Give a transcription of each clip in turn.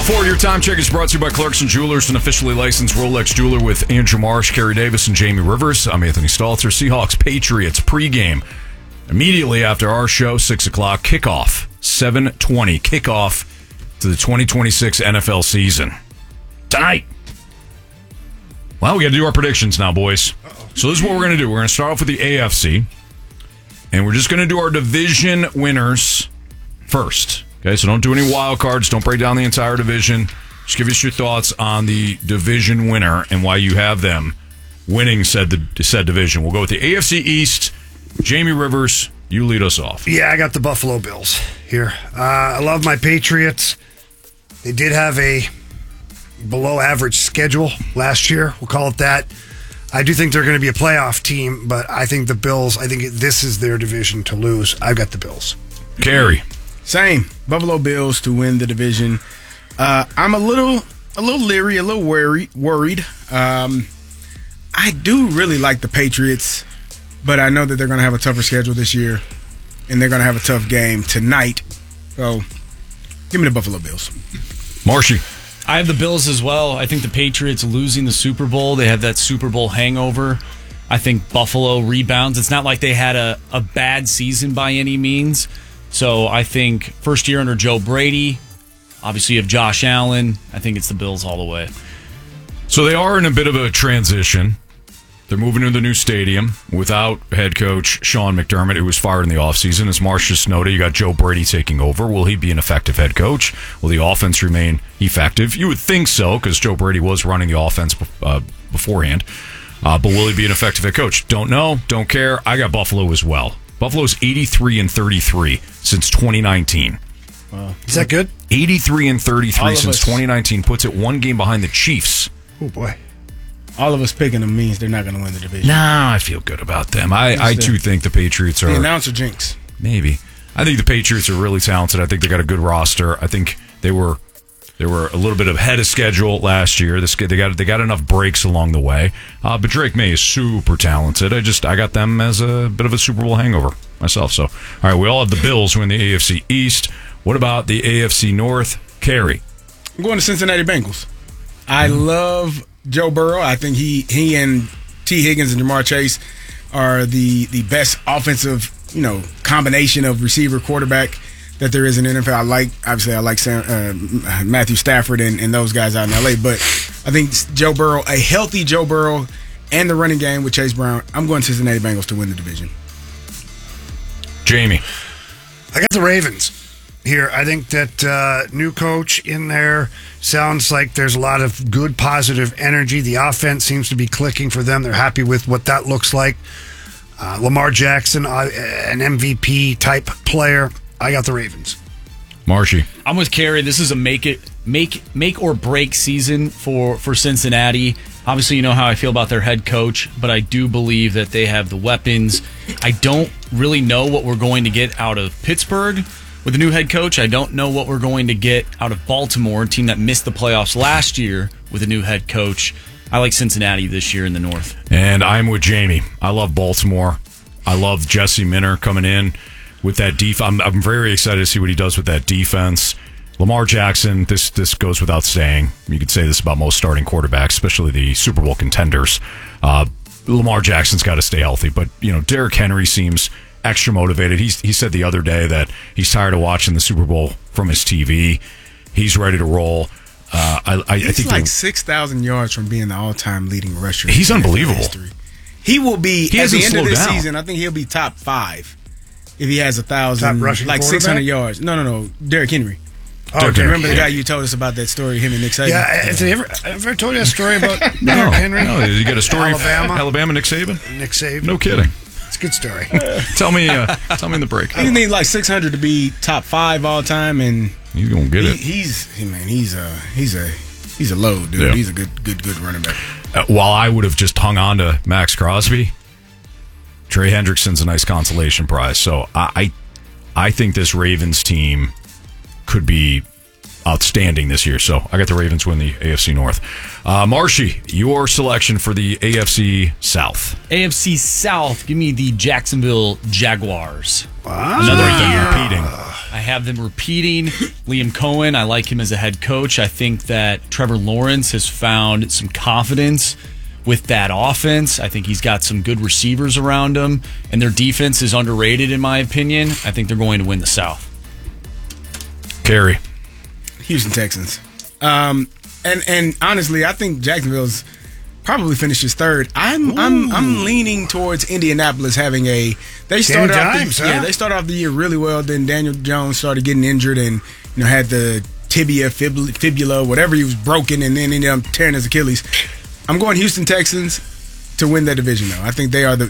4, your time check is brought to you by Clarkson Jewelers, an officially licensed Rolex jeweler with Andrew Marsh, Kerry Davis, and Jamie Rivers. I'm Anthony Stalter. Seahawks Patriots pregame immediately after our show, 6 o'clock. Kickoff, 7:20. Kickoff to the 2026 NFL season. Tonight. Well, we got to do our predictions now, boys. So this is what we're going to do. We're going to start off with the AFC, and we're just going to do our division winners first. Okay, so don't do any wild cards. Don't break down the entire division. Just give us your thoughts on the division winner and why you have them winning said division. We'll go with the AFC East. Jamie Rivers, you lead us off. Yeah, I got the Buffalo Bills here. I love my Patriots. They did have a below-average schedule last year. We'll call it that. I do think they're going to be a playoff team, but I think the Bills, this is their division to lose. I've got the Bills. Kerry. Same. Buffalo Bills to win the division. I'm a little leery, a little worried. I do really like the Patriots, but I know that they're going to have a tougher schedule this year, and they're going to have a tough game tonight. So, give me the Buffalo Bills. Marshy. I have the Bills as well. I think the Patriots losing the Super Bowl, they have that Super Bowl hangover. I think Buffalo rebounds. It's not like they had a bad season by any means. So I think first year under Joe Brady, obviously you have Josh Allen. I think it's the Bills all the way. So they are in a bit of a transition. They're moving to the new stadium without head coach Sean McDermott, who was fired in the offseason. As Marsh just noted, you got Joe Brady taking over. Will he be an effective head coach? Will the offense remain effective? You would think so, because Joe Brady was running the offense beforehand. But will he be an effective head coach? Don't know. Don't care. I got Buffalo as well. Buffalo's 83-33 since 2019. Wow. Is that good? 83-33 since 2019 puts it one game behind the Chiefs. Oh, boy. All of us picking them means they're not going to win the division. Nah, I feel good about them. I too think the Patriots are... The announcer jinx. Maybe. I think the Patriots are really talented. I think they got a good roster. I think they were a little bit ahead of schedule last year. They got enough breaks along the way. But Drake May is super talented. I got them as a bit of a Super Bowl hangover myself. So, all right, we all have the Bills who win the AFC East. What about the AFC North? Kerry. I'm going to Cincinnati Bengals. I love Joe Burrow. I think he and T. Higgins and Jamar Chase are the best offensive, combination of receiver quarterback that there is in the NFL. I like Matthew Stafford and those guys out in LA, but I think Joe Burrow, a healthy Joe Burrow, and the running game with Chase Brown, I'm going to Cincinnati Bengals to win the division. Jamie. I got the Ravens here. I think that new coach in there sounds like there's a lot of good, positive energy. The offense seems to be clicking for them. They're happy with what that looks like. Lamar Jackson, an MVP type player. I got the Ravens. Marshy. I'm with Kerry. This is a make or break season for Cincinnati. Obviously, you know how I feel about their head coach, but I do believe that they have the weapons. I don't really know what we're going to get out of Pittsburgh with a new head coach. I don't know what we're going to get out of Baltimore, a team that missed the playoffs last year with a new head coach. I like Cincinnati this year in the North. And I'm with Jamie. I love Baltimore. I love Jesse Minter coming in with that defense. I'm very excited to see what he does with that defense. Lamar Jackson, this goes without saying. You could say this about most starting quarterbacks, especially the Super Bowl contenders. Lamar Jackson's got to stay healthy, but Derrick Henry seems extra motivated. He said the other day that he's tired of watching the Super Bowl from his TV. He's ready to roll. I think like 6,000 yards from being the all-time leading rusher. He's unbelievable. He will be at the end of this down. season. I think he'll be top 5 if he has 1,000, like 600 yards. No, Derrick Henry. Oh, remember the guy you told us about that story, him and Nick Saban? Yeah, have I ever told you a story about Derrick Henry? No, you got a story Alabama, Nick Saban? Nick Saban. No kidding. It's a good story. Tell me in the break. You need like 600 to be top 5 all time, and he's gonna get it. He's a load, dude. Yeah. He's a good running back. While I would have just hung on to Max Crosby, Trey Hendrickson's a nice consolation prize. So I think this Ravens team could be outstanding this year. So I got the Ravens win the AFC North. Marshy, your selection for the AFC South. AFC South, give me the Jacksonville Jaguars. Wow. Another year repeating. I have them repeating Liam Cohen. I like him as a head coach. I think that Trevor Lawrence has found some confidence with that offense. I think he's got some good receivers around him, and their defense is underrated, in my opinion. I think they're going to win the South. Carey. Houston Texans. And honestly, I think Jacksonville's probably finishes third. I'm leaning towards Indianapolis having a. They started they started off the year really well. Then Daniel Jones started getting injured and had the tibia, fibula, whatever he was broken, and then ended up tearing his Achilles. I'm going Houston Texans to win that division, though. I think they are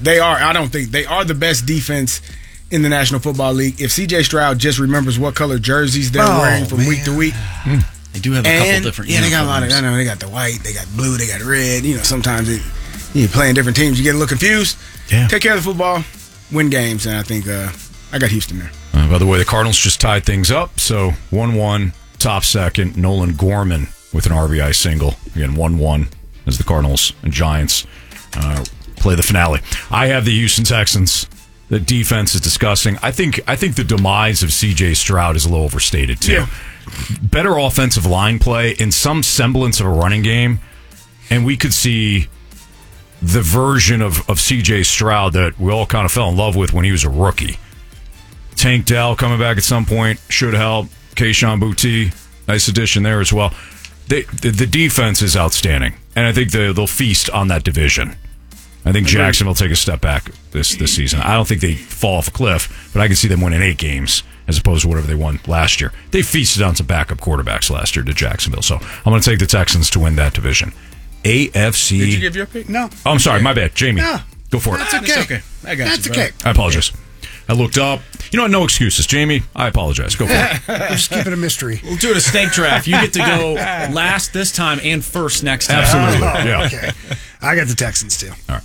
the best defense in the National Football League. If C.J. Stroud just remembers what color jerseys they're wearing from week to week. They do have a couple different uniforms. They got a lot of. I know they got the white, they got blue, they got red. Sometimes you're playing different teams, you get a little confused. Yeah. Take care of the football, win games, and I think I got Houston there. By the way, the Cardinals just tied things up, so 1-1, top second. Nolan Gorman with an RBI single. Again, 1-1 as the Cardinals and Giants play the finale. I have the Houston Texans. The defense is disgusting. I think the demise of C.J. Stroud is a little overstated too. Yeah. Better offensive line play in some semblance of a running game, and we could see the version of C.J. Stroud that we all kind of fell in love with when he was a rookie. Tank Dell coming back at some point should help. Kayshon Boutte, nice addition there as well. The defense is outstanding, and I think they'll feast on that division. I think Jacksonville will take a step back this season. I don't think they fall off a cliff, but I can see them winning 8 games as opposed to whatever they won last year. They feasted on some backup quarterbacks last year to Jacksonville, so I'm going to take the Texans to win that division. AFC. Did you give your pick? No. Oh, I'm sorry, my bad. Jamie, go for it. That's okay. It's okay. I got That's you, okay. I apologize. I looked up. You know what? No excuses. Jamie, I apologize. Go for it. Just keep it a mystery. We'll do it a snake draft. You get to go last this time and first next time. Absolutely. Oh, Yeah. okay. I got the Texans, too. All right.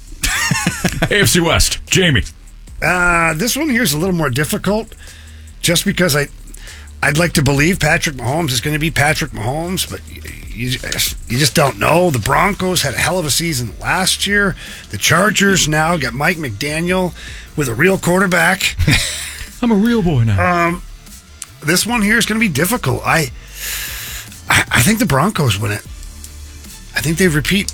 AFC West. Jamie. This one here is a little more difficult just because I'd like to believe Patrick Mahomes is going to be Patrick Mahomes, but you just don't know. The Broncos had a hell of a season last year. The Chargers now got Mike McDaniel with a real quarterback. I'm a real boy now. This one here is going to be difficult. I think the Broncos win it. I think they repeat.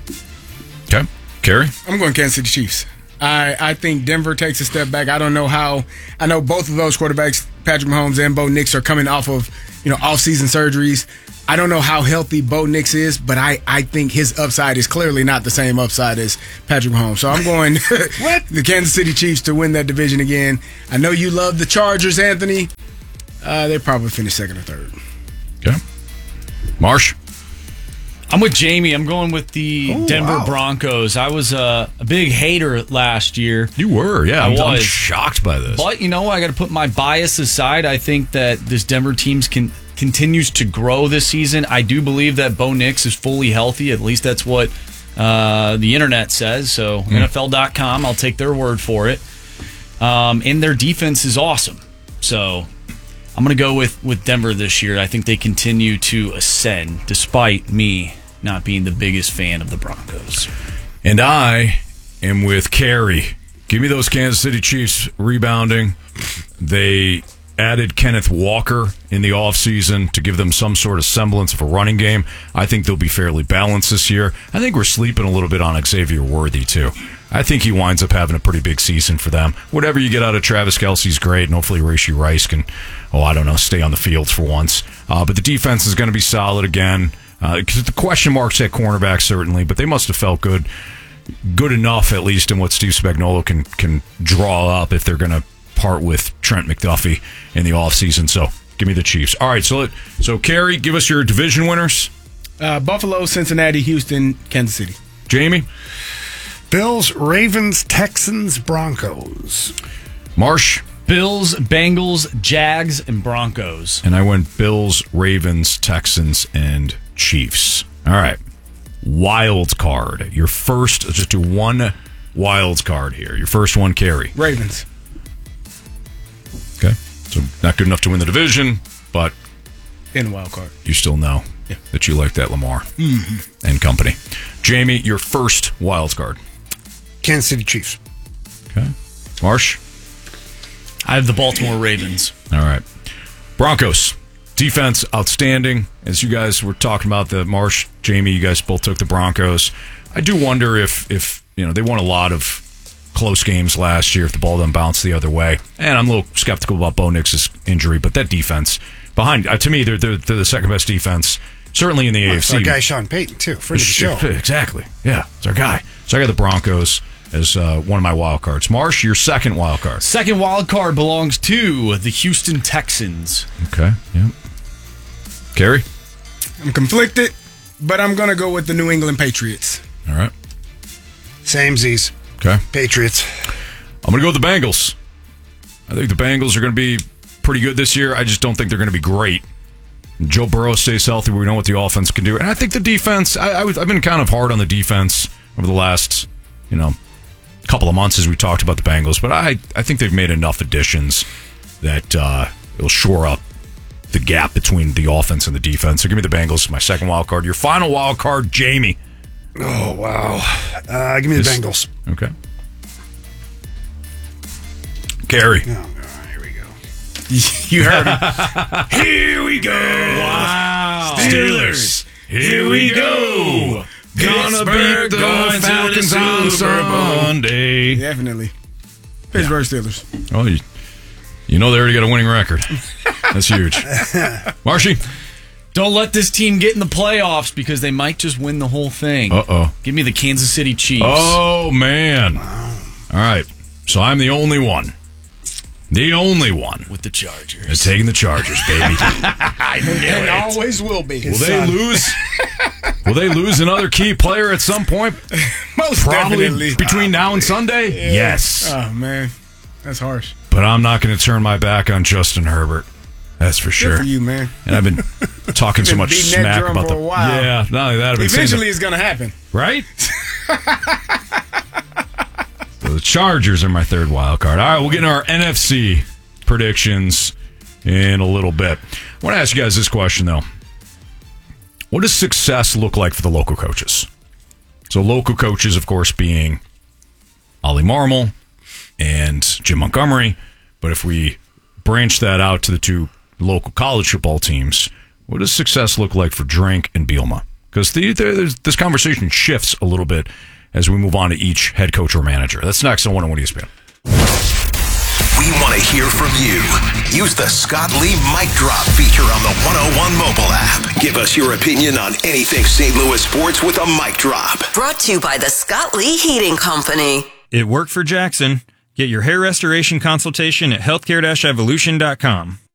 Okay. Carey? I'm going Kansas City Chiefs. I think Denver takes a step back. I don't know how. I know both of those quarterbacks, Patrick Mahomes and Bo Nix, are coming off of off-season surgeries. I don't know how healthy Bo Nix is, but I think his upside is clearly not the same upside as Patrick Mahomes. So I'm going the Kansas City Chiefs to win that division again. I know you love the Chargers, Anthony. They probably finish second or third. Okay. Marsh? I'm with Jamie. I'm going with the Denver Broncos. I was a big hater last year. You were, yeah. I'm was. shocked by this. But, I got to put my bias aside. I think that this Denver team continues to grow this season. I do believe that Bo Nix is fully healthy. At least that's what the internet says. So, NFL.com, I'll take their word for it. And their defense is awesome. So, I'm going to go with Denver this year. I think they continue to ascend, despite me not being the biggest fan of the Broncos. And I am with Carey. Give me those Kansas City Chiefs rebounding. They added Kenneth Walker in the offseason to give them some sort of semblance of a running game. I think they'll be fairly balanced this year. I think we're sleeping a little bit on Xavier Worthy, too. I think he winds up having a pretty big season for them. Whatever you get out of Travis Kelce's great, and hopefully Rashee Rice can, stay on the field for once. But the defense is going to be solid again. The question marks at cornerback, certainly, but they must have felt good enough, at least, in what Steve Spagnuolo can draw up if they're going to part with Trent McDuffie in the offseason. So give me the Chiefs. All right, so Carey, give us your division winners. Buffalo, Cincinnati, Houston, Kansas City. Jamie? Bills, Ravens, Texans, Broncos. Marsh? Bills, Bengals, Jags, and Broncos. And I went Bills, Ravens, Texans, and Chiefs. All right. Wild card. Your first, just do one wild card here. Your first one, Carey. Ravens. Okay. So not good enough to win the division, but in the wild card. You still know that you like that Lamar and company. Jamie, your first wild card. Kansas City Chiefs. Okay. Marsh? I have the Baltimore Ravens. All right. Broncos. Defense, outstanding. As you guys were talking about the Marsh, Jamie, you guys both took the Broncos. I do wonder if they won a lot of close games last year if the ball doesn't bounce the other way. And I'm a little skeptical about Bo Nix's injury, but that defense behind, to me, they're the second best defense, certainly in the AFC. It's our guy Sean Payton, too, friend of the show. Exactly. Yeah, it's our guy. So I got the Broncos as one of my wild cards. Marsh, your second wild card. Second wild card belongs to the Houston Texans. Okay, yeah. Kerry? I'm conflicted, but I'm going to go with the New England Patriots. All right. Samesies. Okay. Patriots. I'm going to go with the Bengals. I think the Bengals are going to be pretty good this year. I just don't think they're going to be great. Joe Burrow stays healthy. We know what the offense can do. And I think the defense, I've been kind of hard on the defense over the last, couple of months as we talked about the Bengals. But I think they've made enough additions that it'll shore up the gap between the offense and the defense. So give me the Bengals, my second wild card. Your final wild card, Jamie. Oh, wow. Give me the Bengals. Okay. Kerry. Oh, here we go. You heard him. Here we go. Wow. Steelers. Here we go. Gonna beat the Falcons on Sunday. Definitely. Pittsburgh Steelers. Oh, you know they already got a winning record. That's huge. Marshy? Don't let this team get in the playoffs because they might just win the whole thing. Uh-oh. Give me the Kansas City Chiefs. Oh, man. Wow. All right. So I'm the only one. The only one. With the Chargers. They're taking the Chargers, baby. And always will be. Will they lose? Will they lose another key player at some point? Most Probably definitely. between now and Sunday? Yeah. Yes. Oh, man. That's harsh. But I'm not going to turn my back on Justin Herbert. That's for sure. Good for you, man. And I've been talking so much beating that smack drum about for a while. Yeah, not only that, I've been Eventually, it's going to happen. right? So the Chargers are my third wild card. All right, we'll get into our NFC predictions in a little bit. I want to ask you guys this question, though. What does success look like for the local coaches? So local coaches, of course, being Ollie Marmol and Jim Montgomery. But if we branch that out to the two local college football teams, what does success look like for Drink and Bielema? Because this conversation shifts a little bit as we move on to each head coach or manager. That's next on 101 ESPN. We want to hear from you. Use the Scott Lee Mic Drop feature on the 101 mobile app. Give us your opinion on anything St. Louis sports with a mic drop. Brought to you by the Scott Lee Heating Company. It worked for Jackson. Get your hair restoration consultation at healthcare-evolution.com.